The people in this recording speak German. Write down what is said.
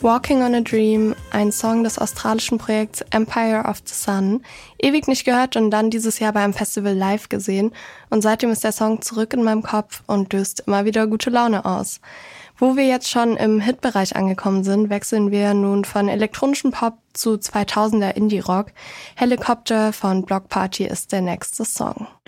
Walking on a Dream, ein Song des australischen Projekts Empire of the Sun. Ewig nicht gehört und dann dieses Jahr beim Festival live gesehen. Und seitdem ist der Song zurück in meinem Kopf und löst immer wieder gute Laune aus. Wo wir jetzt schon im Hitbereich angekommen sind, wechseln wir nun von elektronischen Pop zu 2000er Indie-Rock. Helicopter von Block Party ist der nächste Song.